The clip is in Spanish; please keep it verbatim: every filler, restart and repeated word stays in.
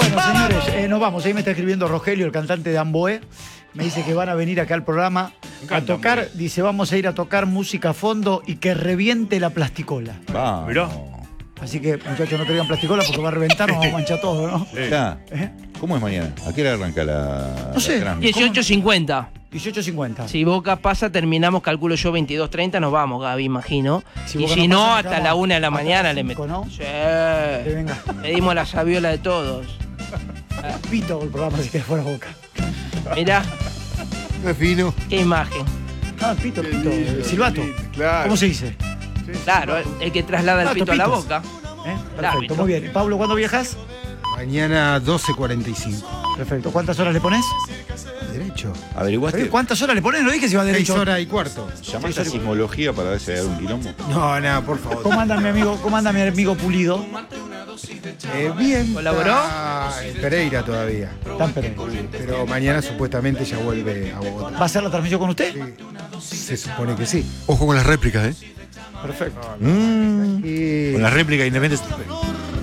Bueno, señores, eh, nos vamos. Ahí me está escribiendo Rogelio, el cantante de Amboé. Me dice que van a venir acá al programa a tocar. Dice, vamos a ir a tocar música a fondo y que reviente la plasticola. Vamos. Mirá. Así que, muchachos, no traigan plasticola porque va a reventar, nos vamos a manchar todo, ¿no? Ya. ¿Eh? ¿Cómo es mañana? ¿A qué hora arranca la.? No sé. la transmisión? dieciocho cincuenta. dieciocho cincuenta. Si Boca pasa, terminamos, calculo yo, veintidós treinta, nos vamos, Gaby, imagino. Si y Boca si no no, pasa, hasta quedamos la una de la hasta mañana las le cinco, metemos. ¿no? Sí. Que venga. Le dimos la sabiola de todos. Pito el programa si queda fuera Boca. Mirá, Es fino. qué imagen. Ah, pito, pito. el silbato. Claro. ¿Cómo se dice? Claro, el que traslada el Ah, pito a la topitos. boca. ¿Eh? El Perfecto, árbitro. muy bien. Pablo, ¿cuándo viajas? Mañana doce cuarenta y cinco. Perfecto. ¿Cuántas horas le pones? Derecho. ¿Averiguaste? ¿Cuántas horas le pones? No dije si va Seis derecho. horas y cuarto. ¿Llamaste a sismología para ver si hay algún quilombo? No, nada, por favor. ¿Cómo anda mi amigo? ¿Cómo anda mi amigo Pulido? Eh, bien. ¿Colaboró? Está en Pereira todavía. Está en Pereira. Pero mañana supuestamente ya vuelve a Bogotá. ¿Va a hacer la transmisión con usted? Sí, se supone que sí. Ojo con las réplicas, ¿eh? Perfecto. Mm. Y Con las réplicas independientes.